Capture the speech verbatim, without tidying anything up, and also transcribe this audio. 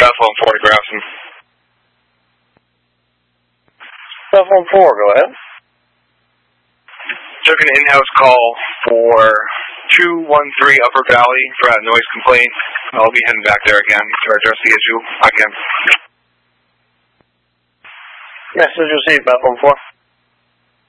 Bethlehem four to Grafton. Bethlehem four, go ahead. Took an in-house call for two one three Upper Valley for that noise complaint. I'll be heading back there again to address the issue again. Message received, Bethlehem four.